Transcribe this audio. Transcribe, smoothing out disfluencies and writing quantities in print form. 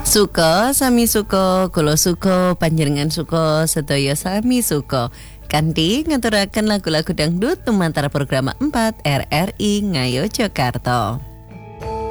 Suka sami suka, kula suka, panjenengan suka, sedaya sami suka. Kanthi ngaturaken lagu-lagu dangdut tumantara program 4 RRI Ngayo Jakarta.